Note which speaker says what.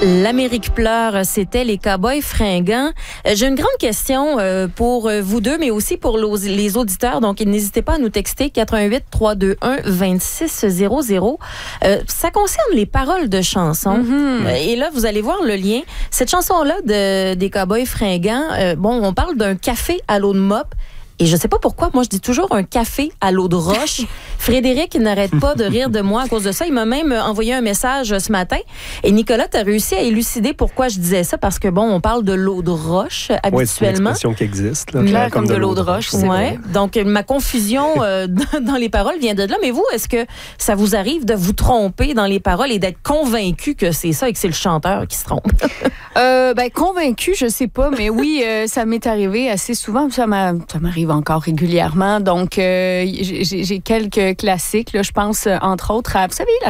Speaker 1: L'Amérique pleure, c'était les Cowboys fringants. J'ai une grande question pour vous deux, mais aussi pour les auditeurs. Donc, n'hésitez pas à nous texter 418-321-2600. Ça concerne les paroles de chansons. Mm-hmm. Et là, vous allez voir le lien. Cette chanson-là des Cowboys fringants, on parle d'un café à l'eau de mop. Et je sais pas pourquoi, moi, je dis toujours un café à l'eau de roche. Frédéric n'arrête pas de rire de moi à cause de ça. Il m'a même envoyé un message ce matin. Et Nicolas, tu as réussi à élucider pourquoi je disais ça. Parce que, on parle de l'eau de roche habituellement.
Speaker 2: Oui, c'est une expression qui existe. Là,
Speaker 1: clair comme de l'eau de roche. C'est vrai. Donc, ma confusion dans les paroles vient de là. Mais vous, est-ce que ça vous arrive de vous tromper dans les paroles et d'être convaincu que c'est ça et que c'est le chanteur qui se trompe?
Speaker 3: Convaincu, je sais pas. Mais oui, ça m'est arrivé assez souvent. Ça m'arrive encore régulièrement. Donc, j'ai quelques classiques. Là, je pense, entre autres, à, vous savez, la